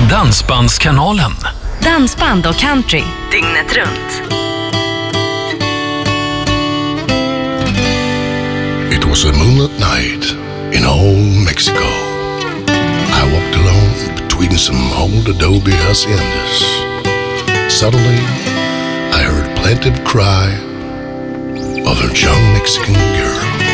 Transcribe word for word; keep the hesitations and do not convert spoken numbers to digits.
Dansbandskanalen. Dansband och country. Dygnet runt. It was a moonlit night in old Mexico. I walked alone between some old adobe haciendas. Suddenly, I heard a plaintive cry of a young Mexican girl.